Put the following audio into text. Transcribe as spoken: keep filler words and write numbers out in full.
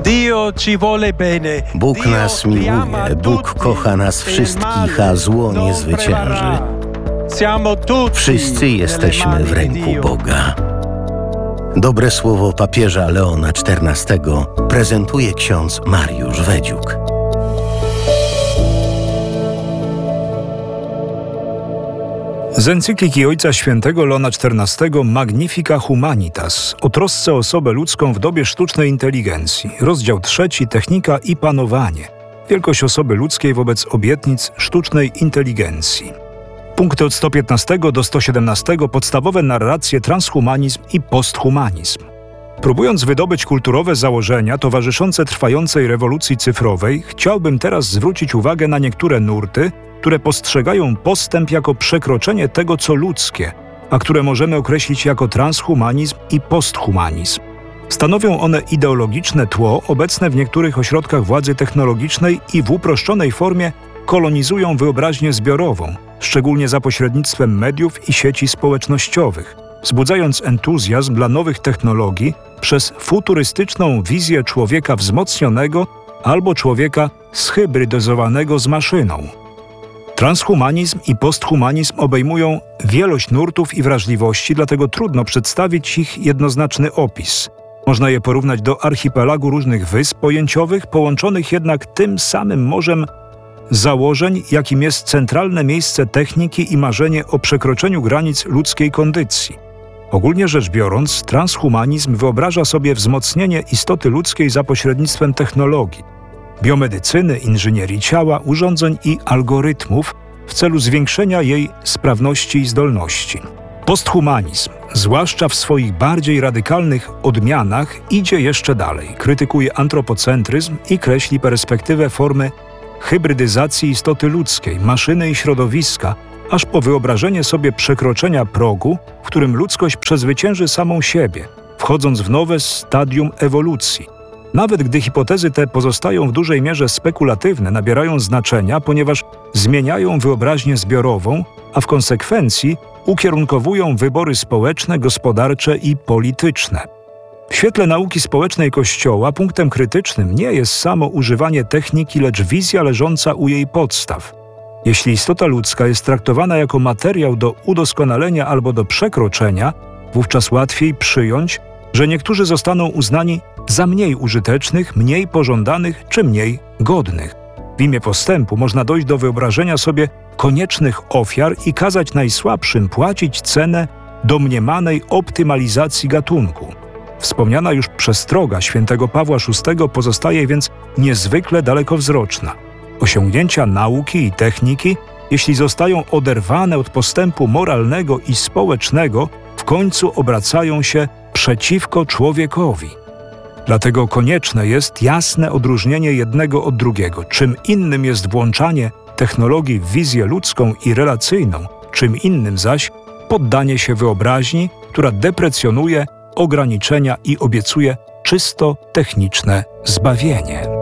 Bóg nas miłuje, Bóg kocha nas wszystkich, a zło nie zwycięży. Wszyscy jesteśmy w ręku Boga. Dobre słowo papieża Leona czternastego prezentuje ksiądz Mariusz Wedziuk. Z encykliki Ojca Świętego Leona czternastego Magnifica Humanitas o trosce o osobę ludzką w dobie sztucznej inteligencji. Rozdział trzeci. Technika i panowanie. Wielkość osoby ludzkiej wobec obietnic sztucznej inteligencji. Punkty od sto piętnastego do sto siedemnastego. Podstawowe narracje transhumanizm i posthumanizm. Próbując wydobyć kulturowe założenia towarzyszące trwającej rewolucji cyfrowej, chciałbym teraz zwrócić uwagę na niektóre nurty, które postrzegają postęp jako przekroczenie tego, co ludzkie, a które możemy określić jako transhumanizm i posthumanizm. Stanowią one ideologiczne tło obecne w niektórych ośrodkach władzy technologicznej i w uproszczonej formie kolonizują wyobraźnię zbiorową, szczególnie za pośrednictwem mediów i sieci społecznościowych, wzbudzając entuzjazm dla nowych technologii przez futurystyczną wizję człowieka wzmocnionego albo człowieka zhybrydyzowanego z maszyną. Transhumanizm i posthumanizm obejmują wielość nurtów i wrażliwości, dlatego trudno przedstawić ich jednoznaczny opis. Można je porównać do archipelagu różnych wysp pojęciowych, połączonych jednak tym samym morzem założeń, jakim jest centralne miejsce techniki i marzenie o przekroczeniu granic ludzkiej kondycji. Ogólnie rzecz biorąc, transhumanizm wyobraża sobie wzmocnienie istoty ludzkiej za pośrednictwem technologii, biomedycyny, inżynierii ciała, urządzeń i algorytmów w celu zwiększenia jej sprawności i zdolności. Posthumanizm, zwłaszcza w swoich bardziej radykalnych odmianach, idzie jeszcze dalej. Krytykuje antropocentryzm i kreśli perspektywę formy hybrydyzacji istoty ludzkiej, maszyny i środowiska, aż po wyobrażenie sobie przekroczenia progu, w którym ludzkość przezwycięży samą siebie, wchodząc w nowe stadium ewolucji. Nawet gdy hipotezy te pozostają w dużej mierze spekulatywne, nabierają znaczenia, ponieważ zmieniają wyobraźnię zbiorową, a w konsekwencji ukierunkowują wybory społeczne, gospodarcze i polityczne. W świetle nauki społecznej Kościoła punktem krytycznym nie jest samo używanie techniki, lecz wizja leżąca u jej podstaw. Jeśli istota ludzka jest traktowana jako materiał do udoskonalenia albo do przekroczenia, wówczas łatwiej przyjąć, że niektórzy zostaną uznani za mniej użytecznych, mniej pożądanych czy mniej godnych. W imię postępu można dojść do wyobrażenia sobie koniecznych ofiar i kazać najsłabszym płacić cenę domniemanej optymalizacji gatunku. Wspomniana już przestroga świętego Pawła szóstego pozostaje więc niezwykle dalekowzroczna. Osiągnięcia nauki i techniki, jeśli zostają oderwane od postępu moralnego i społecznego, w końcu obracają się przeciwko człowiekowi. Dlatego konieczne jest jasne odróżnienie jednego od drugiego. Czym innym jest włączanie technologii w wizję ludzką i relacyjną, czym innym zaś poddanie się wyobraźni, która deprecjonuje ograniczenia i obiecuje czysto techniczne zbawienie.